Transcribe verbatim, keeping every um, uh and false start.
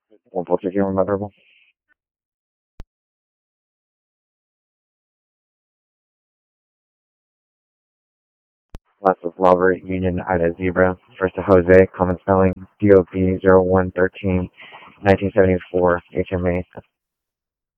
one four two zero, my verbal. Last was Robert, Union, Ida, Zebra. First to Jose, common spelling, D O P zero one thirteen, nineteen seventy-four, H M A.